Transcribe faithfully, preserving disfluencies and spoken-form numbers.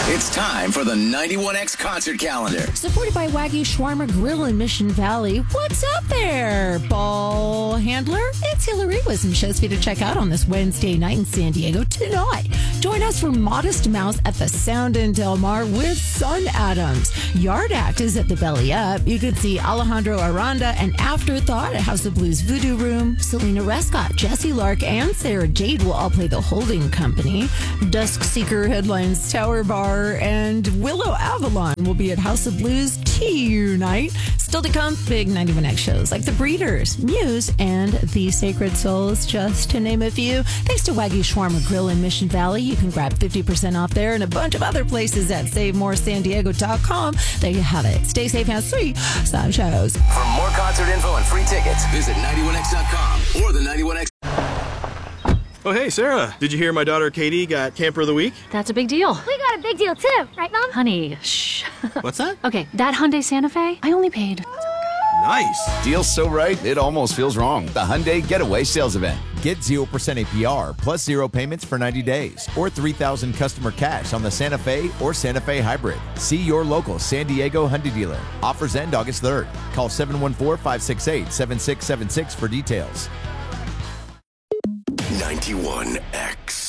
It's time for the ninety-one X concert calendar. Supported by Wagyu Shawarma Grill in Mission Valley. What's up there, ball handler? It's Hillary with some shows for you to check out on this Wednesday night in San Diego tonight. Join us for Modest Mouse at the Sound in Del Mar with Sun Adams. Yard Act is at the Belly Up. You could see Alejandro Aranda and Afterthought at House of Blues Voodoo Room. Selena Rescott, Jesse Lark, and Sarah Jade will all play the Holding Company. Dusk Seeker headlines Tower Bar, and Willow Avalon will be at House of Blues tonight. Still to come, big ninety-one X shows like The Breeders, Muse, and The Sacred Souls, just to name a few. Thanks to Wagyu Shawarma Grill in Mission Valley. You can grab fifty percent off there and a bunch of other places at save more san diego dot com. There you have it. Stay safe and sweet. Some shows. For more concert info and free tickets, visit ninety-one X dot com or the ninety-one X. Oh, hey, Sarah. Did you hear my daughter Katie got Camper of the Week? That's a big deal. We got a big deal too, right, Mom? Honey, shh. What's that? Okay, that Hyundai Santa Fe, I only paid. Nice. Deal's so right, it almost feels wrong. The Hyundai Getaway Sales Event. Get zero percent A P R plus zero payments for ninety days or three thousand customer cash on the Santa Fe or Santa Fe Hybrid. See your local San Diego Hyundai dealer. Offers end August third. Call seven one four, five six eight, seven six seven six for details. ninety-one X.